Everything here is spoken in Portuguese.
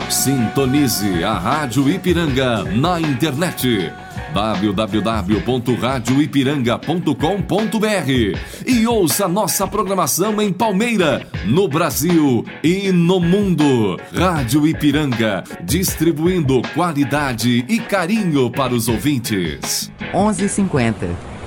Sintonize a Rádio Ipiranga na internet www.radioipiranga.com.br e ouça nossa programação em Palmeira, no Brasil e no mundo. Rádio Ipiranga, distribuindo qualidade e carinho para os ouvintes. 11h50.